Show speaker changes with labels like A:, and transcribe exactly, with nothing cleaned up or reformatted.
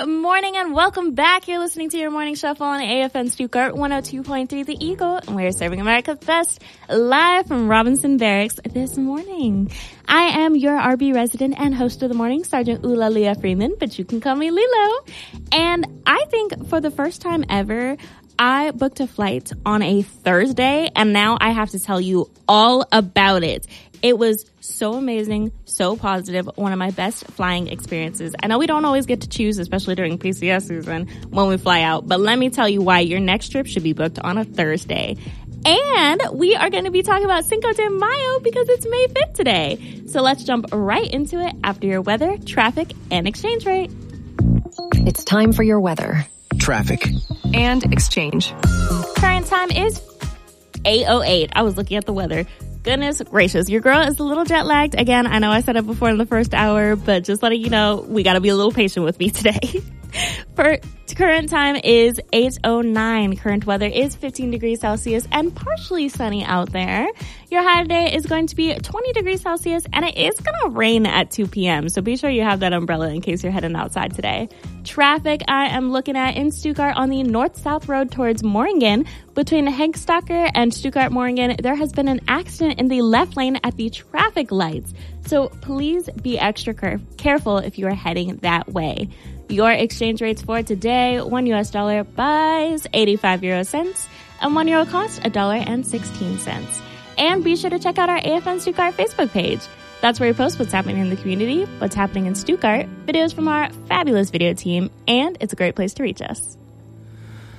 A: Good morning and welcome back. You're listening to your morning shuffle on A F N Stuttgart one oh two point three The Eagle, and we're serving America's best live from Robinson Barracks this morning. I am your R B resident and host of the morning, Sergeant Ula Leah Freeman, but you can call me Lilo. And I think for the first time ever, I booked a flight on a Thursday, and now I have to tell you all about it. It was so amazing, so positive, one of my best flying experiences. I know we don't always get to choose, especially during P C S season when we fly out, but let me tell you why your next trip should be booked on a Thursday. And we are going to be talking about Cinco de Mayo because it's May fifth today. So let's jump right into it after your weather, traffic, and exchange rate.
B: It's time for your weather,
C: traffic,
B: and exchange.
A: Current time is eight oh eight. I was looking at the weather. Goodness gracious, your girl is a little jet lagged. Again, I know I said it before in the first hour, but just letting you know, we gotta be a little patient with me today. For current time is eight oh nine. Current weather is fifteen degrees Celsius and partially sunny out there. Your high today is going to be twenty degrees Celsius and it is gonna rain at two p.m. So be sure you have that umbrella in case you're heading outside today. Traffic I am looking at in Stuttgart on the north-south road towards Moringen. Between Hegstacker and Stuttgart-Moringen, there has been an accident in the left lane at the traffic lights. So please be extra care- careful if you are heading that way. Your exchange rates for today, one U S dollar buys eighty-five euro cents and one euro costs a dollar and sixteen cents. And be sure to check out our A F N Stuttgart Facebook page. That's where we post what's happening in the community, what's happening in Stuttgart, videos from our fabulous video team, and it's a great place to reach us.